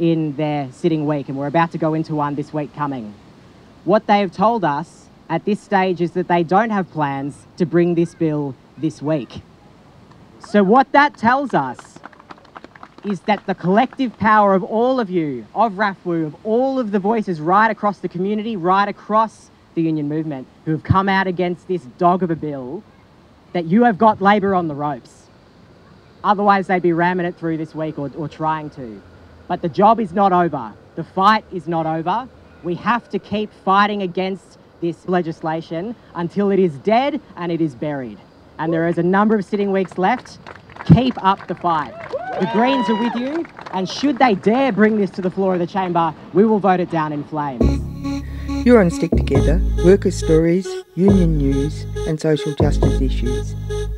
in their sitting week, and we're about to go into one this week coming. What they have told us at this stage is that they don't have plans to bring this bill this week. So what that tells us is that the collective power of all of you, of RAFWU, of all of the voices right across the community, right across the union movement, who have come out against this dog of a bill, that you have got Labor on the ropes. Otherwise, they'd be ramming it through this week or trying to. But the job is not over. The fight is not over. We have to keep fighting against this legislation until it is dead and it is buried. And there is a number of sitting weeks left. Keep up the fight. The Greens are with you, and should they dare bring this to the floor of the chamber, we will vote it down in flames. You're on Stick Together, workers' stories, union news and social justice issues.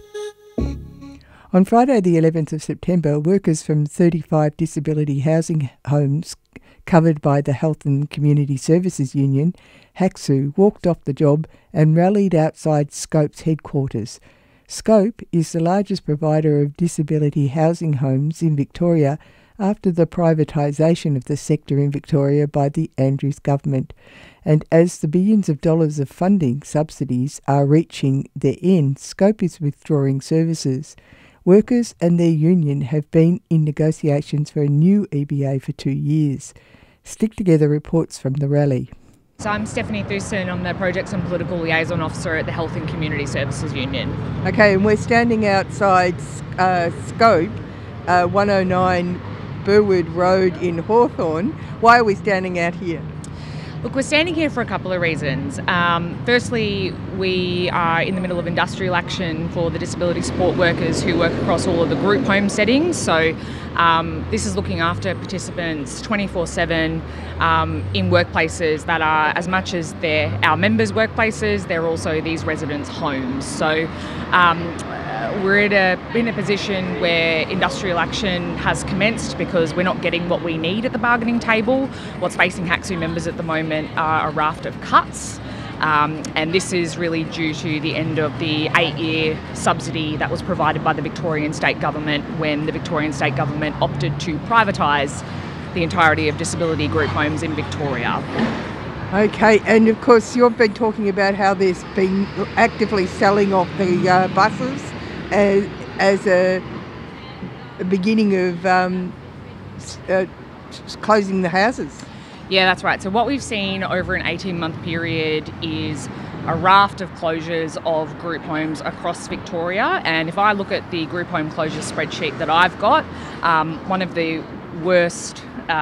On Friday the 11th of September, workers from 35 disability housing homes covered by the Health and Community Services Union, HACSU, walked off the job and rallied outside Scope's headquarters. Scope is the largest provider of disability housing homes in Victoria after the privatisation of the sector in Victoria by the Andrews government. And as the billions of dollars of funding subsidies are reaching their end, Scope is withdrawing services. Workers and their union have been in negotiations for a new EBA for 2 years. Stick Together reports from the rally. So I'm Stephanie Thuson, I'm the Projects and Political Liaison Officer at the Health and Community Services Union. Okay, and we're standing outside Scope, 109 Burwood Road in Hawthorn. Why are we standing out here? Look, we're standing here for a couple of reasons. Firstly, we are in the middle of industrial action for the disability support workers who work across all of the group home settings. So this is looking after participants 24/7 in workplaces that are, as much as they're our members' workplaces, they're also these residents' homes. So we're in a position where industrial action has commenced because we're not getting what we need at the bargaining table. What's facing HACSU members at the moment are a raft of cuts. And this is really due to the end of the 8-year subsidy that was provided by the Victorian State Government when the Victorian State Government opted to privatise the entirety of disability group homes in Victoria. Okay, and of course you've been talking about how there's been actively selling off the buses as a beginning of closing the houses. Yeah, that's right. So what we've seen over an 18-month period is a raft of closures of group homes across Victoria. And if I look at the group home closure spreadsheet that I've got, one of the worst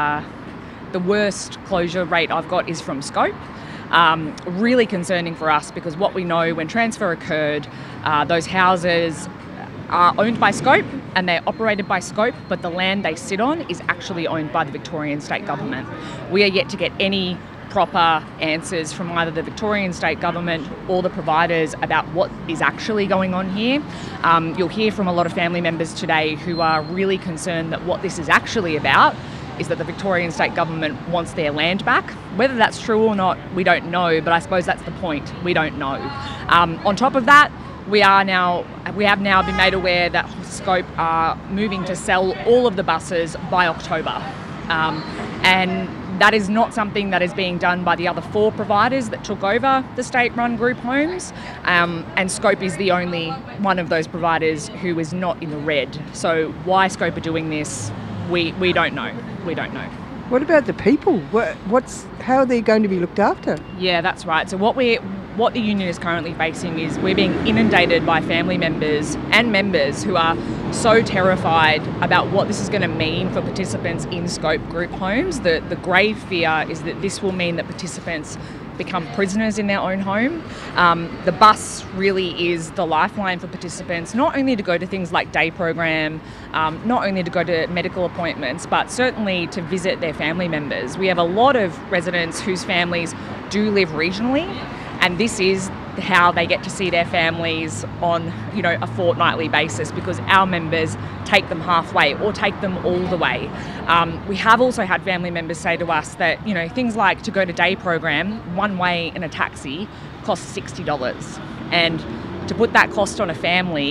closure rate I've got is from Scope. Really concerning for us because what we know when transfer occurred, those houses are owned by Scope and they're operated by Scope, but the land they sit on is actually owned by the Victorian State Government. We are yet to get any proper answers from either the Victorian State Government or the providers about what is actually going on here. You'll hear from a lot of family members today who are really concerned that what this is actually about is that the Victorian State Government wants their land back. Whether that's true or not, we don't know, but I suppose that's the point. We don't know. On top of that, we have now been made aware that Scope are moving to sell all of the buses by October. And that is not something that is being done by the other 4 providers that took over the state-run group homes. And Scope is the only one of those providers who is not in the red. So why Scope are doing this, we don't know. We don't know. What about the people? How are they going to be looked after? Yeah, that's right. So what the union is currently facing is we're being inundated by family members and members who are so terrified about what this is going to mean for participants in Scope group homes. The grave fear is that this will mean that participants become prisoners in their own home. The bus really is the lifeline for participants, not only to go to things like day program, not only to go to medical appointments, but certainly to visit their family members. We have a lot of residents whose families do live regionally, and this is how they get to see their families on, a fortnightly basis because our members take them halfway or take them all the way. We have also had family members say to us that, things like to go to day program one way in a taxi costs $60. And to put that cost on a family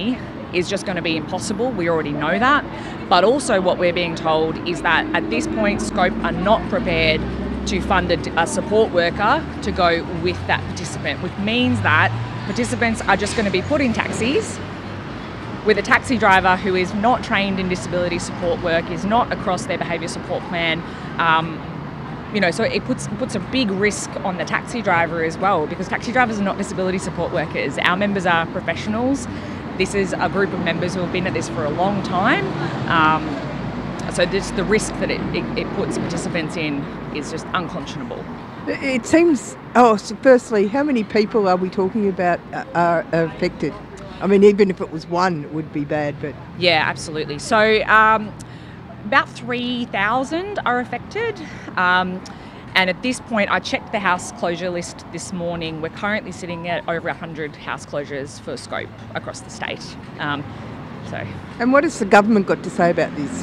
is just going to be impossible. We already know that. But also what we're being told is that at this point, Scope are not prepared to fund a support worker to go with that participant, which means that participants are just going to be put in taxis with a taxi driver who is not trained in disability support work, is not across their behaviour support plan. So it puts a big risk on the taxi driver as well, because taxi drivers are not disability support workers. Our members are professionals. This is a group of members who have been at this for a long time. So the risk that it puts participants in is just unconscionable. It seems, so firstly, how many people are we talking about are affected? I mean, even if it was one, it would be bad, but... Yeah, absolutely. So about 3,000 are affected. And at this point, I checked the house closure list this morning. We're currently sitting at over 100 house closures for Scope across the state. And what has the government got to say about this?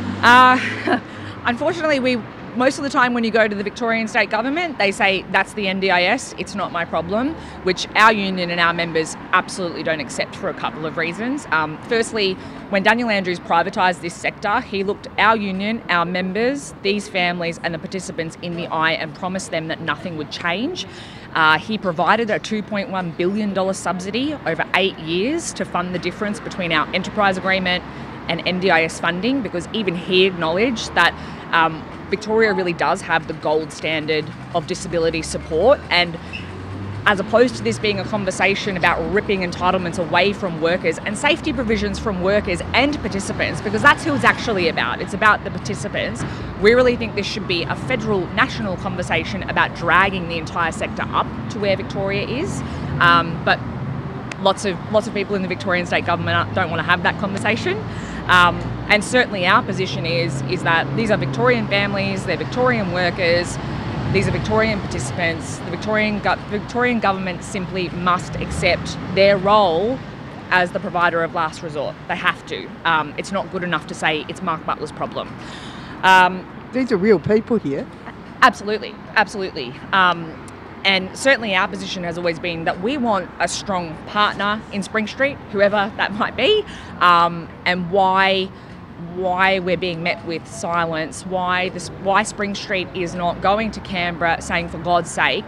Unfortunately, most of the time when you go to the Victorian State Government, they say that's the NDIS, it's not my problem, which our union and our members absolutely don't accept for a couple of reasons. Firstly, when Daniel Andrews privatised this sector, he looked our union, our members, these families and the participants in the eye and promised them that nothing would change. He provided a $2.1 billion subsidy over 8 years to fund the difference between our enterprise agreement and NDIS funding, because even he acknowledged that Victoria really does have the gold standard of disability support, and as opposed to this being a conversation about ripping entitlements away from workers and safety provisions from workers and participants, because that's who it's actually about. It's about the participants. We really think this should be a federal, national conversation about dragging the entire sector up to where Victoria is. But lots of people in the Victorian State Government don't want to have that conversation. And certainly our position is that these are Victorian families, they're Victorian workers, these are Victorian participants. The Victorian government simply must accept their role as the provider of last resort. They have to. It's not good enough to say it's Mark Butler's problem. These are real people here. Absolutely, absolutely. And certainly our position has always been that we want a strong partner in Spring Street, whoever that might be, and why we're being met with silence, why Spring Street is not going to Canberra saying, for God's sake,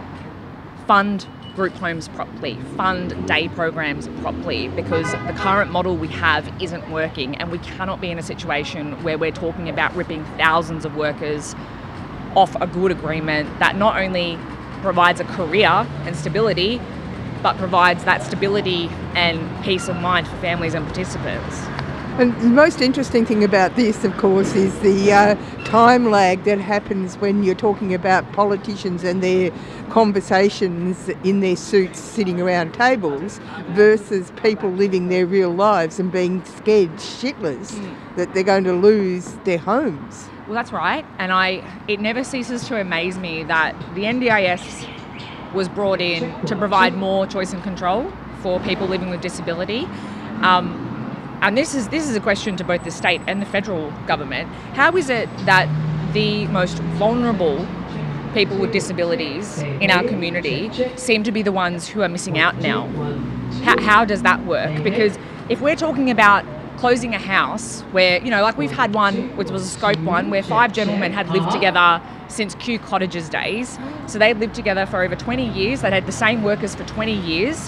fund group homes properly, fund day programs properly, because the current model we have isn't working, and we cannot be in a situation where we're talking about ripping thousands of workers off a good agreement that not only provides a career and stability, but provides that stability and peace of mind for families and participants. And the most interesting thing about this, of course, is the time lag that happens when you're talking about politicians and their conversations in their suits sitting around tables versus people living their real lives and being scared shitless that they're going to lose their homes. Well, that's right. And it never ceases to amaze me that the NDIS was brought in to provide more choice and control for people living with disability. And this is a question to both the state and the federal government. How is it that the most vulnerable people with disabilities in our community seem to be the ones who are missing out now? How does that work? Because if we're talking about closing a house where, like we've had one, which was a Scope one, where 5 gentlemen had lived together since Kew Cottages days. So they'd lived together for over 20 years. They'd had the same workers for 20 years.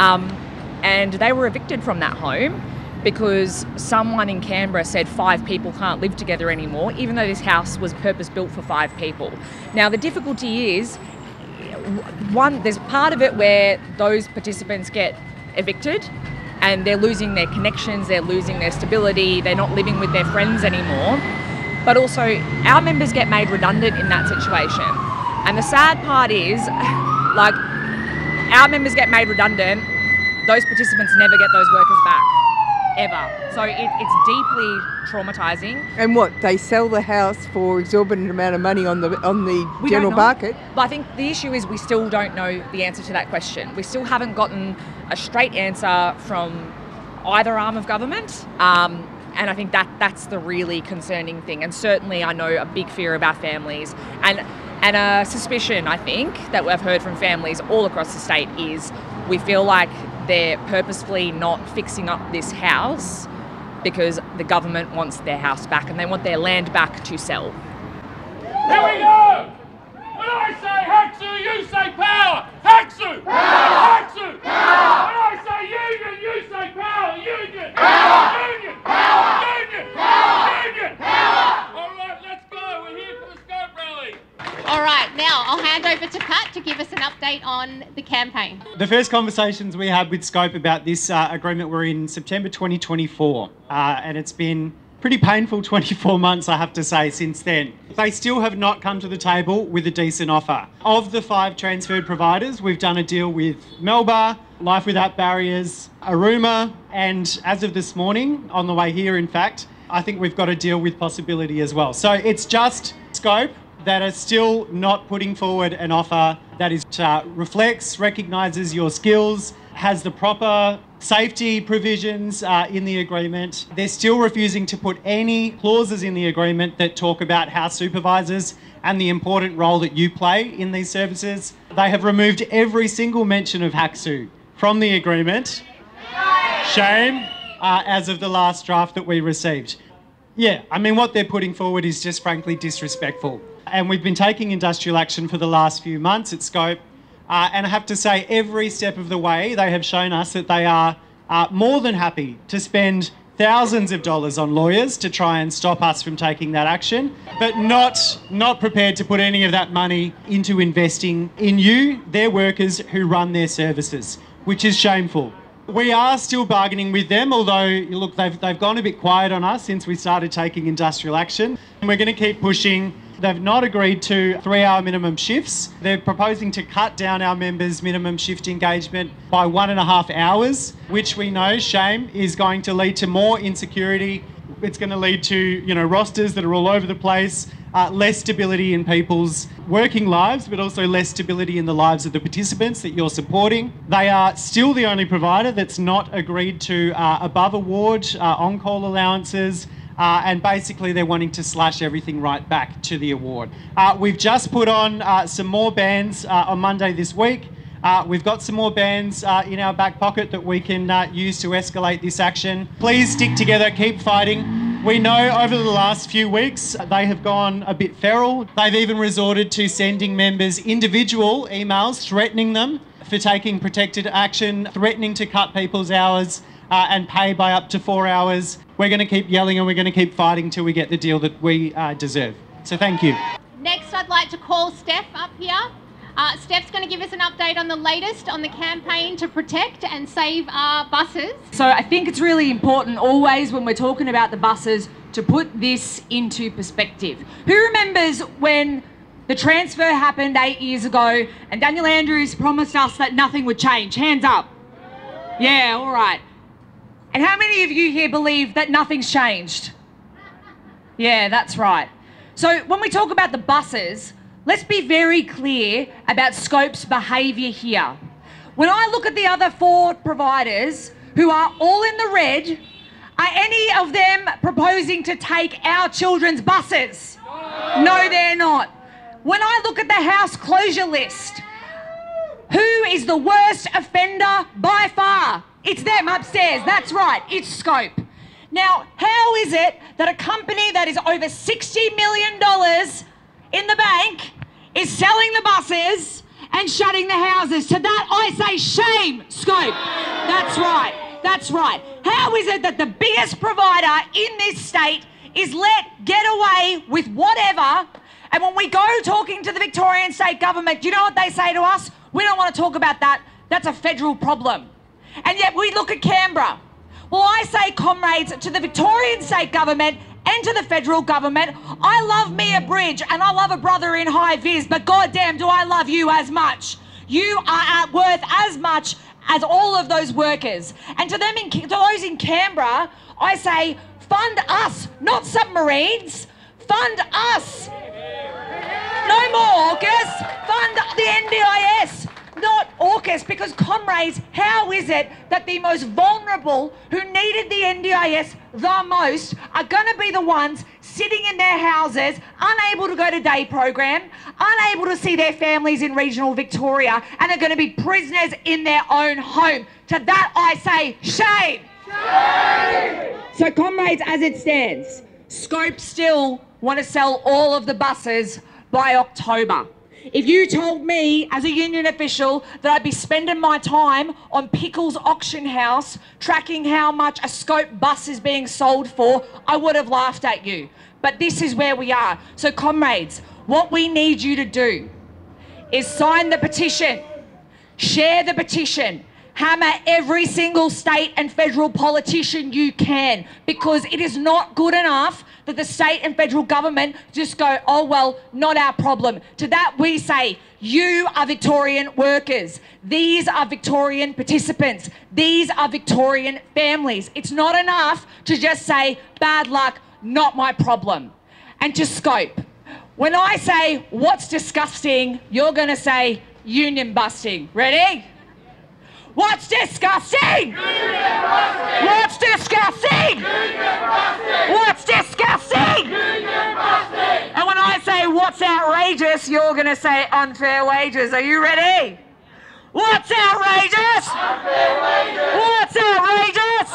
And they were evicted from that home because someone in Canberra said 5 people can't live together anymore, even though this house was purpose-built for 5 people. Now, the difficulty is, there's part of it where those participants get evicted and they're losing their connections, they're losing their stability, they're not living with their friends anymore. But also, our members get made redundant in that situation. And the sad part is, our members get made redundant, those participants never get those workers back. Ever. So it's deeply traumatising. And what, they sell the house for exorbitant amount of money on the general market? But I think the issue is we still don't know the answer to that question. We still haven't gotten a straight answer from either arm of government. And I think that's the really concerning thing. And certainly I know a big fear of our families and a suspicion, I think, that we've heard from families all across the state is we feel like they're purposefully not fixing up this house because the government wants their house back and they want their land back to sell. Here we go! When I say HACSU, you say power! HACSU! Power! HACSU! Power! When I say union, you say power! Union! Power! Union! Power! Union! Power! Union! Power! All right, let's go. We're here for the Scope rally. All right, now I'll hand over to Pat to give us an update on the campaign. The first conversations we had with Scope about this agreement were in September 2024, and it's been pretty painful 24 months, I have to say, since then. They still have not come to the table with a decent offer. Of the 5 transferred providers, we've done a deal with Melba, Life Without Barriers, Aruma, and as of this morning, on the way here in fact, I think we've got a deal with Possibility as well. So it's just Scope that are still not putting forward an offer that is reflects, recognises your skills, has the proper safety provisions in the agreement. They're still refusing to put any clauses in the agreement that talk about house supervisors and the important role that you play in these services. They have removed every single mention of HACSU from the agreement. Shame, as of the last draft that we received. Yeah, I mean, what they're putting forward is just frankly disrespectful. And we've been taking industrial action for the last few months at Scope. And I have to say, every step of the way, they have shown us that they are more than happy to spend thousands of dollars on lawyers to try and stop us from taking that action, but not prepared to put any of that money into investing in you, their workers who run their services, which is shameful. We are still bargaining with them, although, look, they've gone a bit quiet on us since we started taking industrial action. And we're going to keep pushing. They've not agreed to 3-hour minimum shifts. They're proposing to cut down our members' minimum shift engagement by 1.5 hours, which we know, shame, is going to lead to more insecurity. It's going to lead to, rosters that are all over the place, less stability in people's working lives, but also less stability in the lives of the participants that you're supporting. They are still the only provider that's not agreed to above award on-call allowances, and basically they're wanting to slash everything right back to the award. We've just put on some more bans on Monday this week. We've got some more bans in our back pocket that we can use to escalate this action. Please stick together, keep fighting. We know over the last few weeks they have gone a bit feral. They've even resorted to sending members individual emails threatening them for taking protected action, threatening to cut people's hours and pay by up to 4 hours. We're going to keep yelling and we're going to keep fighting till we get the deal that we deserve. So thank you. Next, I'd like to call Steph up here. Steph's going to give us an update on the latest on the campaign to protect and save our buses. So I think it's really important always when we're talking about the buses to put this into perspective. Who remembers when the transfer happened 8 years ago and Daniel Andrews promised us that nothing would change? Hands up. Yeah, all right. And how many of you here believe that nothing's changed? Yeah, that's right. So when we talk about the buses, let's be very clear about Scope's behaviour here. When I look at the other 4 providers who are all in the red, are any of them proposing to take our children's buses? No, they're not. When I look at the house closure list, who is the worst offender by far? It's them upstairs, that's right, it's Scope. Now, how is it that a company that is over $60 million in the bank is selling the buses and shutting the houses? To that I say shame, Scope. That's right, that's right. How is it that the biggest provider in this state is let get away with whatever, and when we go talking to the Victorian state government, do you know what they say to us? We don't want to talk about that, that's a federal problem. And yet we look at Canberra. Well, I say, comrades, to the Victorian state government and to the federal government, I love Mia Bridge and I love a brother in high vis, but goddamn do I love you as much. You are worth as much as all of those workers. And to them, to those in Canberra, I say, fund us, not submarines. Fund us. No more AUKUS. Fund the NDIS. Not AUKUS, because comrades, how is it that the most vulnerable who needed the NDIS the most are going to be the ones sitting in their houses, unable to go to day program, unable to see their families in regional Victoria, and are going to be prisoners in their own home. To that I say, shame! Shame! So comrades, as it stands, Scope still want to sell all of the buses by October. If you told me as a union official that I'd be spending my time on Pickles Auction House tracking how much a Scope bus is being sold for, I would have laughed at you. But this is where we are. So comrades, what we need you to do is sign the petition, share the petition, hammer every single state and federal politician you can, because it is not good enough that the state and federal government just go, oh, well, not our problem. To that we say, you are Victorian workers. These are Victorian participants. These are Victorian families. It's not enough to just say, bad luck, not my problem. And to Scope, when I say what's disgusting, you're going to say union busting. Ready? What's disgusting? What's disgusting? What's disgusting? And when I say what's outrageous, you're going to say unfair wages. Are you ready? What's outrageous?